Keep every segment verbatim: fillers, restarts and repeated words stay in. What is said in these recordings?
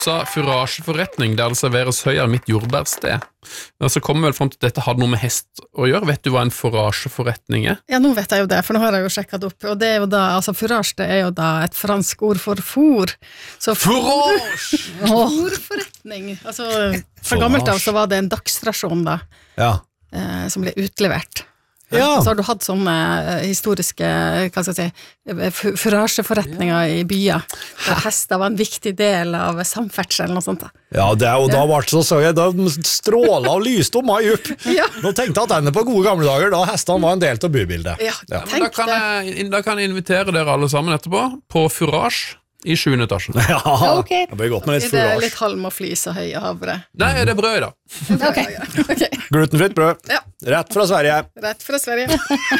sa furasjeforretning der det serveres høy av mitt jordbærsted. Og så kommer vel frem til at dette hadde noe med hest å gjøre. Vet du hva en furasjeforretning er? Ja, nå vet jeg jo det, for nå har jeg jo sjekket det opp, og det er jo da, altså furasje, det er jo da et fransk ord for for. Så Furasje! Forforretning. Altså, fra gammelt av så var det en dagsrasjon da, Ja. eh, som ble utlevert. Ja. Så har du hatt sånne eh, historiske, hva skal jeg si, eh, fu- furasjeforretninger i byer, der hester var en viktig del av samferdselen og sånt da. Ja, det, og da var det så så jeg, da stråla og lyste om meg opp. Ja. Nå tenkte jeg at denne på gode gamle dager, da hestene var en del av bybildet. Ja, Ja. Men da tenk kan, det. jeg, da kan jeg invitere dere alle sammen etterpå på furasje i sjuende etasjen. Ja, ok. det blir godt med litt Det er furasje. litt halm og flis og høye havre. Nei, det er brød da. Ok. Ok, Glutenfritt brød. Ja. Rett fra Sverige. rett fra Sverige.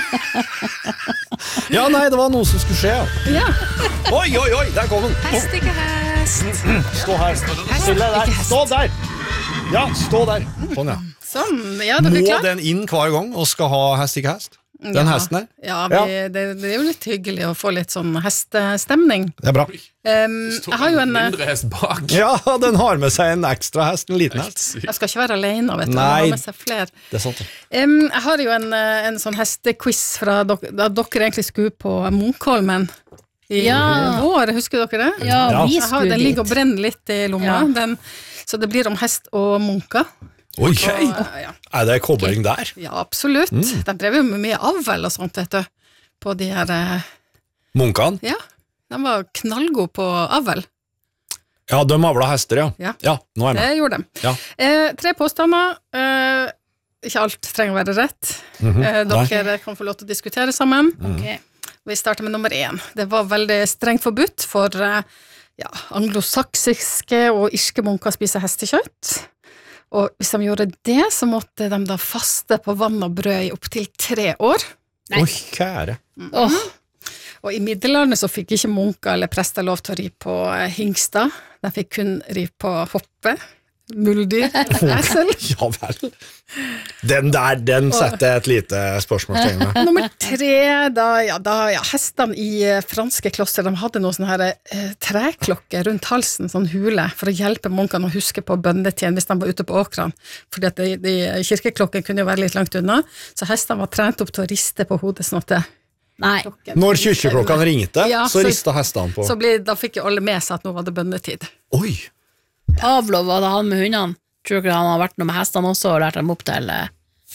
Ja, nei, det var noe som skulle skje. Ja, Oi, oi, oi, der kom den. hest ikke hest. Stå her. Stille der. Stå der. Ja, stå der. Sånn, ja. Sånn, ja, dere er Må klar? den inn hver gang og skal ha hest, ikke hest? Den Ja. hesten her? Ja, vi, Det, det er jo litt hyggelig å få litt sånn hestestemning. Det er bra. Um, jeg har jo en eh, mindre hest bak. Ja, den har med seg en ekstra hest, en liten hest. Jeg skal ikke være alene, vet du. Nei. Jeg har med seg flere. Det er sant. Um, jeg har jo en, eh, en sånn hestequiz fra dere, da dere egentlig skulle på Munkholmen i Ja. vår, husker dere det? Ja, Ja. vi Jeg har, skulle den ligger og dit. brenner litt i lomma, Ja. den, så det blir om hest og munker. Oi, Og, eh, ja. er det kobling der? ja, absolutt. De drev jo med mye avl og sånt, vet du, på de her, eh, Munkene? ja, de var knallgode på avl. Ja, de avla hester, ja. Ja. Ja, nå er jeg med. Det gjorde de. Ja. Eh, tre påstander. Eh, ikke alt trenger å være rett. Mhm. eh, Nei. dere kan få lov til å diskutere sammen. Ok. Vi starter med nummer én. Det var veldig strengt forbudt for eh, ja, anglosaksiske og irske munker å spise hestekjøtt. Og hvis de gjorde det, så måtte de da faste på vann og brød i opptil tre år. Nei. Oi, kjære. Åh, Og i middelalderen så fikk ikke munker eller prester lov til å ri på eh, hingster. De fikk kun ri på hoppe, muldyr, esel. Ja vel. Den der, den setter jeg et lite spørsmålstegn med. Nummer tre, da, ja, da, ja, hestene i eh, franske kloster, de hadde noen sånne her eh, treklokker rundt halsen, sånn hule, for å hjelpe munkene å huske på bønnetiden hvis de var ute på åkrene, fordi at de, de kirkeklokken kunne jo være litt langt unna, så hestene var trent opp til å riste på hodet sånn at det, nei. klokken- Når kyrkjeklokkene ringte, Ja, så så- rista hestene på. så ble, da fikk jo alle med seg at nå var det bønnetid. Oi, Pavlov hadde han med hundene. Tror dere han har vært noe med hestene også og lært dem opp til eh,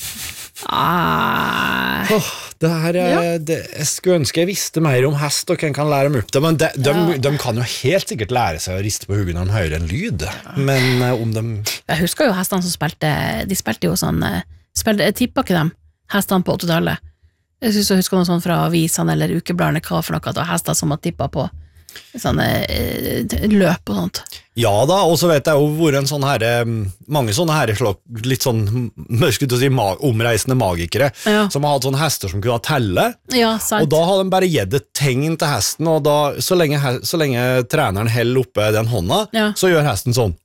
ah, Åh, det her er, det, jeg skulle ønske jeg visste mer om hest og hvem kan lære dem opp det, men de, de, de kan jo helt sikkert lære seg å riste på huggen når de hører en lyd, men eh, om de... Jeg husker jo hestene som spilte. De spilte jo sånn eh, spilte, Jeg tippa ikke dem, hestene på åttitallet. Jeg synes jeg husker noe sånn fra avisene eller ukebladene hva for noe, at det var hester som var tippa på sånne eh, løp og sånt. Ja da, og så vet jeg jo hvor en sånn her, mange sånne her litt sånn, jeg skulle til å si, ma omreisende magikere, Ja. som har hatt sånne hester som kunne telle, Ja, og sant. da har de bare gitt et tegn til hesten, og da, så lenge, he- så lenge treneren holder oppe den hånda, Ja. så gjør hesten sånn.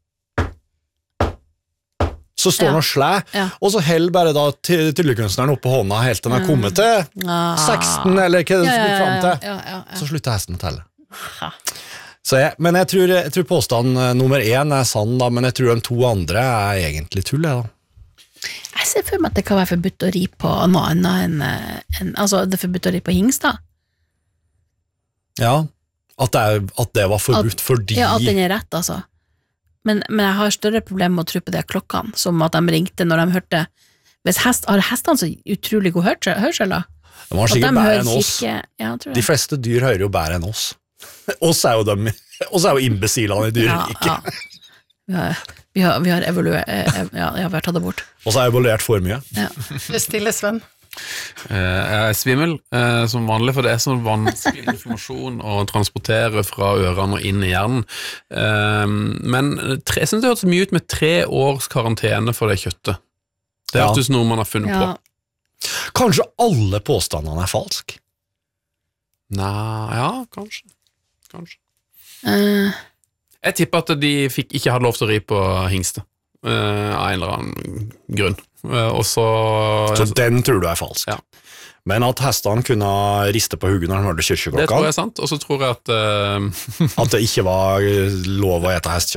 Så står Ja. han og slær, Ja. og så holder bare da ty- tryllekunstneren oppe hånda helt til den har kommet til Ah. seksten, eller hva det Ja, ja, skal ja, fram ja, til. ja, ja, ja. Så slutter hesten å telle. Ha. Så jeg, men jeg tror, jeg tror påstand eh, nummer én er sann, da, men jeg tror de to andre er egentlig tull. jeg, Da. Jeg ser for meg at det kan være forbudt å ri på noe annet enn eh, enn- altså det er forbudt å ri på hingster. Ja, at det, er, at det var forbudt fordi Ja, at den er rett, altså. Men, men jeg har større problem med å tro på de klokkene, som at de ringte når de hørte. Hvis hest, Har hestene så utrolig god hørsel, hørsel da? de har At sikkert de bedre hører enn oss. kirke, ja, tror De jeg. fleste dyr hører jo bedre enn oss. Oss er jo, dem, oss er jo imbecilene i dyreriket. Ja, ja. Vi har, vi har, vi har evaluert, eh, ev- ja, ja, vi har tatt det bort. Oss har evaluert for mye. Ja. Det stille, Sven. Eh, Jeg er svimmel, eh, som vanlig, for det er sånn vanskelig informasjon å transportere fra ørene og inn i hjernen. Eh, Men tre, jeg synes det hørtes mye ut med tre års karantene for det kjøttet. Det Ja. hørtes noe man har funnet Ja. på. Kanskje alle påstandene er falsk? Nei, ja, kanskje. Kanskje. Eh, Jeg tipper at de fikk ikke hadde lov til å ri på hingste. uh, av en eller annen grunn. Uh, og så... Så den tror du er falsk? Ja. Men at hestene kunne riste på hugget når de hørte kyrkjeklokka? Det tror jeg er sant, og så tror jeg at... Uh, at det ikke var lov å ete hestkjøtt?